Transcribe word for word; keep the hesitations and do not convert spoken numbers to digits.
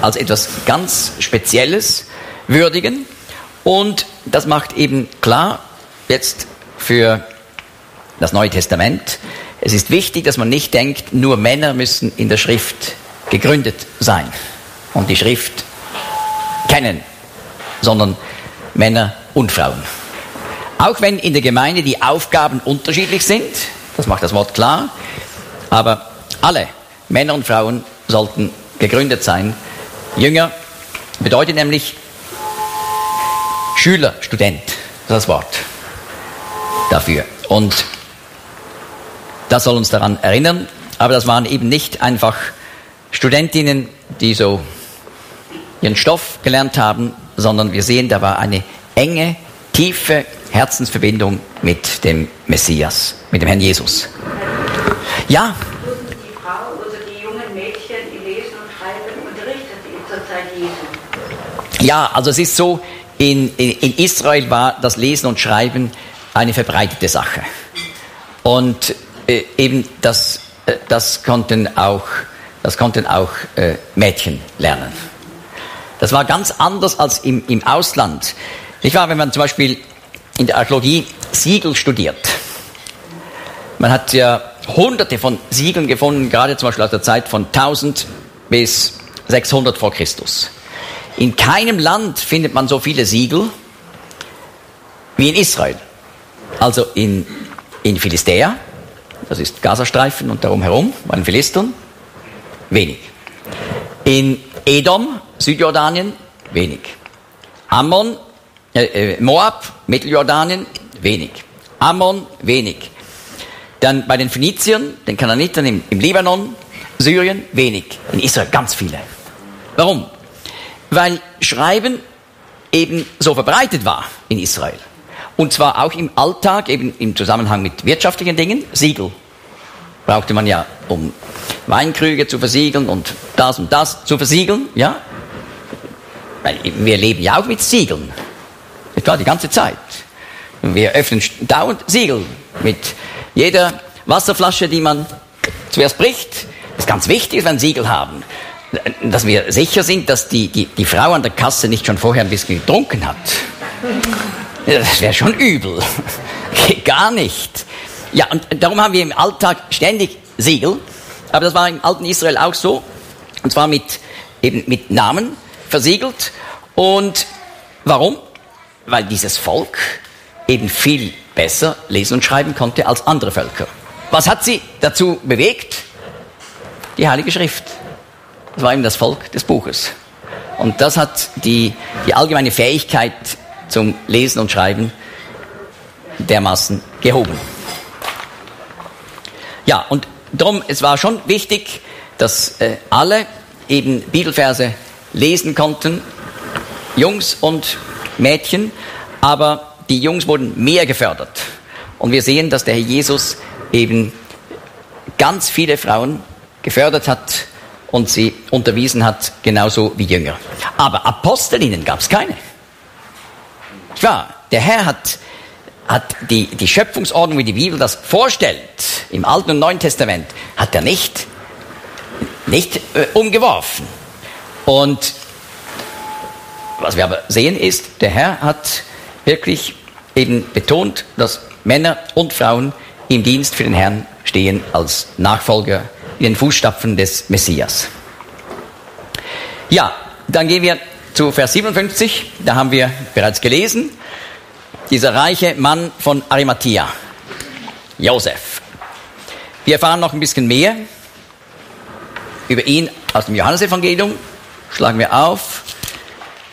als etwas ganz Spezielles würdigen. Und das macht eben klar, jetzt für das Neue Testament, es ist wichtig, dass man nicht denkt, nur Männer müssen in der Schrift gegründet sein und die Schrift kennen, sondern Männer und Frauen. Auch wenn in der Gemeinde die Aufgaben unterschiedlich sind, das macht das Wort klar, aber alle Männer und Frauen sollten gegründet sein. Jünger bedeutet nämlich Schüler, Student, das ist das Wort dafür. Und das soll uns daran erinnern, aber das waren eben nicht einfach Studentinnen, die so ihren Stoff gelernt haben, sondern wir sehen, da war eine enge, tiefe Herzensverbindung mit dem Messias, mit dem Herrn Jesus. Ja. Die Frau, also die jungen Mädchen, die lesen und schreiben, unterrichtet die zur Zeit Jesu? Ja, also es ist so, in, in, in Israel war das Lesen und Schreiben eine verbreitete Sache. Und äh, eben das, äh, das konnten auch, das konnten auch äh, Mädchen lernen. Das war ganz anders als im, im Ausland. Nicht wahr, wenn man zum Beispiel in der Archäologie Siegel studiert. Man hat ja hunderte von Siegeln gefunden, gerade zum Beispiel aus der Zeit von tausend bis sechshundert vor Christus. In keinem Land findet man so viele Siegel wie in Israel. Also in, in Philistea, das ist Gazastreifen und darum herum, bei den Philistern, wenig. In Edom, Südjordanien, wenig. Ammon, äh, Moab, Mitteljordanien, wenig. Ammon, wenig. Dann bei den Phöniziern, den Kanaanitern im, im Libanon, Syrien, wenig. In Israel ganz viele. Warum? Weil Schreiben eben so verbreitet war in Israel. Und zwar auch im Alltag, eben im Zusammenhang mit wirtschaftlichen Dingen. Siegel brauchte man ja, um Weinkrüge zu versiegeln und das und das zu versiegeln, ja. Weil wir leben ja auch mit Siegeln. Das war die ganze Zeit. Wir öffnen dauernd Siegel mit jeder Wasserflasche, die man zuerst bricht. Das ist ganz wichtig, dass wir ein Siegel haben. Dass wir sicher sind, dass die, die, die Frau an der Kasse nicht schon vorher ein bisschen getrunken hat. Das wäre schon übel. Geht gar nicht. Ja, und darum haben wir im Alltag ständig Siegel. Aber das war im alten Israel auch so. Und zwar mit, eben mit Namen versiegelt. Und warum? Weil dieses Volk eben viel besser lesen und schreiben konnte als andere Völker. Was hat sie dazu bewegt? Die Heilige Schrift. Das war eben das Volk des Buches. Und das hat die, die allgemeine Fähigkeit zum Lesen und Schreiben dermaßen gehoben. Ja, und darum, es war schon wichtig, dass äh, alle eben Bibelverse lesen konnten, Jungs und Mädchen, aber die Jungs wurden mehr gefördert. Und wir sehen, dass der Herr Jesus eben ganz viele Frauen gefördert hat und sie unterwiesen hat, genauso wie Jünger. Aber Apostelinnen gab es keine. Klar, der Herr hat, hat die, die Schöpfungsordnung, wie die Bibel das vorstellt, im Alten und Neuen Testament, hat er nicht, nicht äh, umgeworfen. Und was wir aber sehen ist, der Herr hat wirklich eben betont, dass Männer und Frauen im Dienst für den Herrn stehen als Nachfolger in den Fußstapfen des Messias. Ja, dann gehen wir zu Vers siebenundfünfzig, da haben wir bereits gelesen, dieser reiche Mann von Arimathea, Josef. Wir erfahren noch ein bisschen mehr über ihn aus dem Johannesevangelium. Schlagen wir auf.